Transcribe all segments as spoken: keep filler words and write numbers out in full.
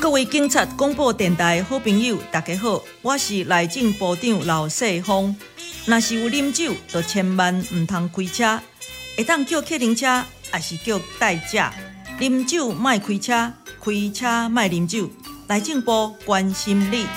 各位警察广播电台的好朋友，大家好，我是内政部长老世峰。若是有啉酒，就千万唔通开车，会当叫客停车，还是叫代驾。啉酒莫开车，开车莫啉酒。内政部关心你。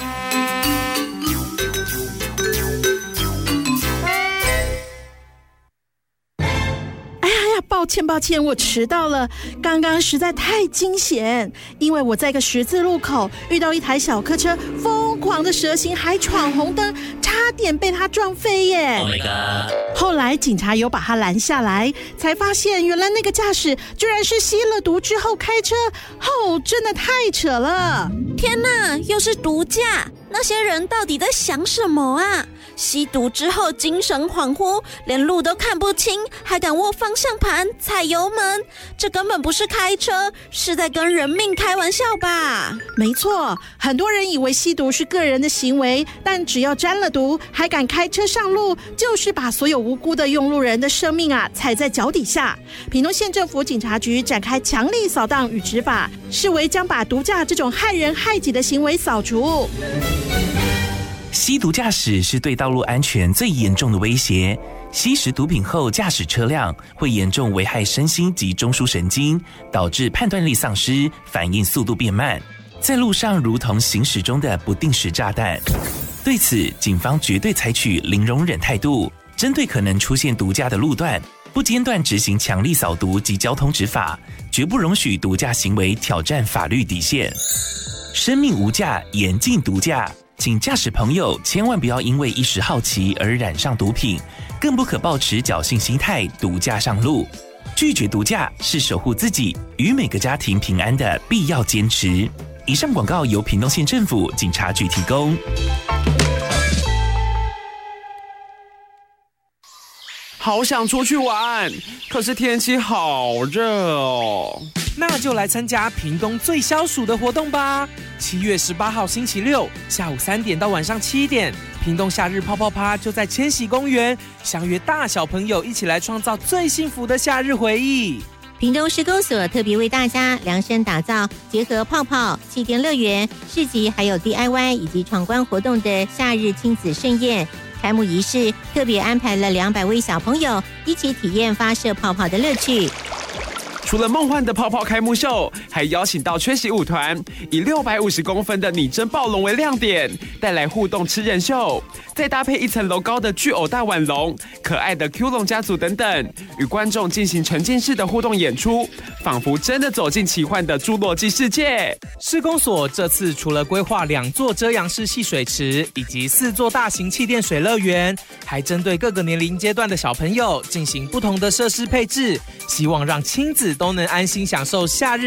抱歉抱歉，我迟到了。刚刚实在太惊险，因为我在一个十字路口遇到一台小客车疯狂的蛇行，还闯红灯，差点被他撞飞耶。 Oh my god！ 后来警察有把他拦下来，才发现原来那个驾驶居然是吸了毒之后开车，哦，真的太扯了！ 天哪，又是毒驾！那些人到底在想什么啊？吸毒之后精神恍惚，连路都看不清，还敢握方向盘、踩油门，这根本不是开车，是在跟人命开玩笑吧？ 没错，很多人以为吸毒是个人的行为，但只要沾了毒，还敢开车上路，就是把所有无辜的用路人的生命啊踩在脚底下。屏东县政府警察局展开强力扫荡与执法，视为将把毒驾这种害人害己的行为扫除。 吸毒驾驶是对道路安全最严重的威胁。吸食毒品后驾驶车辆，会严重危害身心及中枢神经，导致判断力丧失，反应速度变慢，在路上如同行驶中的不定时炸弹。对此，警方绝对采取零容忍态度，针对可能出现毒驾的路段，不间断执行强力扫毒及交通执法，绝不容许毒驾行为挑战法律底线。生命无价，严禁毒驾。请驾驶朋友千万不要因为一时好奇而染上毒品，更不可抱持侥幸心态毒驾上路。拒绝毒驾是守护自己与每个家庭平安的必要坚持。以上广告由屏东县政府警察局提供。 好想出去玩，可是天气好热哦。 那就来参加屏东最消暑的活动吧！七月十八号星期六下午三点到晚上七点，屏东夏日泡泡趴就在千禧公园，相约大小朋友一起来创造最幸福的夏日回忆。 屏东施工所特别为大家量身打造结合泡泡、气垫乐园、市集还有 D I Y 以及闯关活动的夏日亲子盛宴。开幕仪式特别安排了两百位小朋友一起体验发射泡泡的乐趣。 除了梦幻的泡泡开幕秀，还邀请到缺席舞团，以六百五十公分的拟真暴龙为亮点，带来互动吃人秀，再搭配一层楼高的巨偶大腕龙、可爱的 Q 龙家族等等，与观众进行沉浸式的互动演出，仿佛真的走进奇幻的侏罗纪世界。 施工所这次除了规划两座遮阳式戏水池以及四座大型气垫水乐园，还针对各个年龄阶段的小朋友进行不同的设施配置，希望让亲子都能安心享受夏日